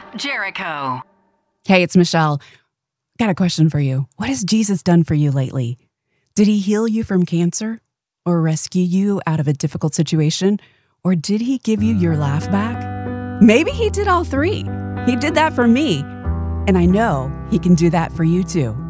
Jericho. Hey, it's Michelle. Got a question for you. What has Jesus done for you lately? Did he heal you from cancer? Or rescue you out of a difficult situation? Or did he give you your laugh back? Maybe he did all three. He did that for me. And I know he can do that for you too.